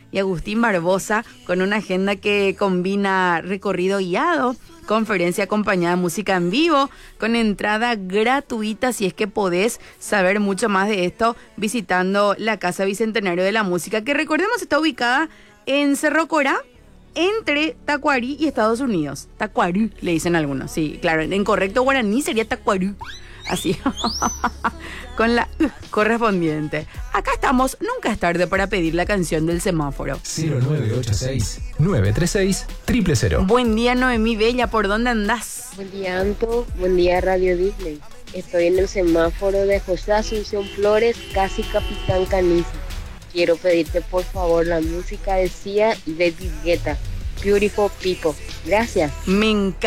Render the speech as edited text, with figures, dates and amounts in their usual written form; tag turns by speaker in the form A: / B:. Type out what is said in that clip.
A: y Agustín Barbosa, con una agenda que combina recorrido guiado, conferencia acompañada de música en vivo, con entrada gratuita. Si es que podés saber mucho más de esto visitando la Casa Bicentenario de la Música, que recordemos está ubicada en Cerro Corá, entre Tacuarí y Estados Unidos. Tacuarí, le dicen algunos. Sí, claro, en correcto guaraní sería Tacuarí. Así, con la correspondiente. Acá estamos, nunca es tarde para pedir la canción del semáforo.
B: 0986-936-000.
A: Buen día, Noemí Bella, ¿por dónde andás?
C: Buen día, Anto. Buen día, Radio Disney. Estoy en el semáforo de José Asunción Flores, casi Capitán Caniza. Quiero pedirte por favor la música de Sia y David Guetta, Beautiful People. Gracias.
A: Me encanta.